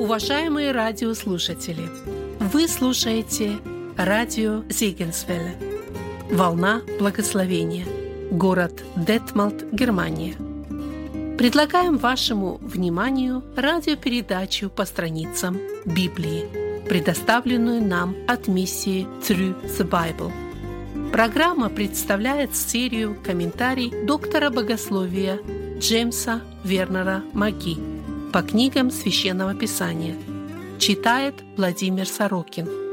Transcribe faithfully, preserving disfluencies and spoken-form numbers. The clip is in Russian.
Уважаемые радиослушатели, вы слушаете радио Зегенсвелле, волна благословения, город Детмолд, Германия. Предлагаем вашему вниманию радиопередачу по страницам Библии, предоставленную нам от миссии Through the Bible. Программа представляет серию комментариев доктора богословия Джеймса Вернера Маги по книгам Священного Писания. Читает Владимир Сорокин.